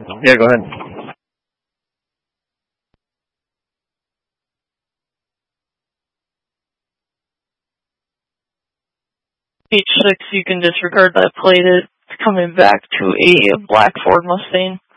Yeah, go ahead. H6, you can disregard that plate. It's coming back to a black Ford Mustang.